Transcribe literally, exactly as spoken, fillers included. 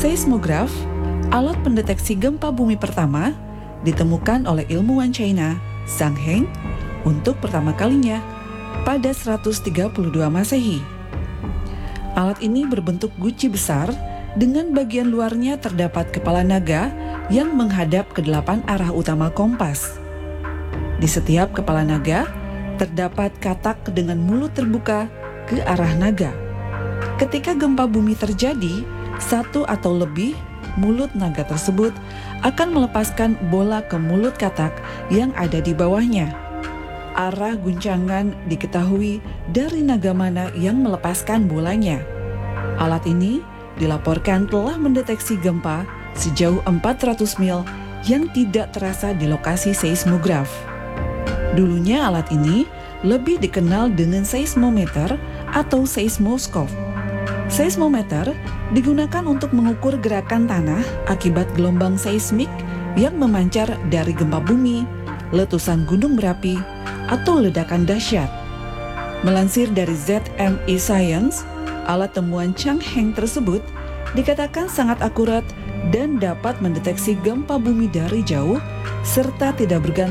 Seismograf, alat pendeteksi gempa bumi pertama, ditemukan oleh ilmuwan China Zhang Heng untuk pertama kalinya pada seratus tiga puluh dua Masehi. Alat ini berbentuk guci besar dengan bagian luarnya terdapat kepala naga yang menghadap ke delapan arah utama kompas. Di setiap kepala naga terdapat katak dengan mulut terbuka ke arah naga. Ketika gempa bumi terjadi, satu atau lebih mulut naga tersebut akan melepaskan bola ke mulut katak yang ada di bawahnya. Arah guncangan diketahui dari naga mana yang melepaskan bolanya. Alat ini dilaporkan telah mendeteksi gempa sejauh empat ratus mil yang tidak terasa di lokasi seismograf. Dulunya alat ini lebih dikenal dengan seismometer atau seismoskop. Seismometer digunakan untuk mengukur gerakan tanah akibat gelombang seismik yang memancar dari gempa bumi, letusan gunung berapi, atau ledakan dahsyat. Melansir dari Z M E Science, alat temuan Zhang Heng tersebut dikatakan sangat akurat dan dapat mendeteksi gempa bumi dari jauh serta tidak bergantung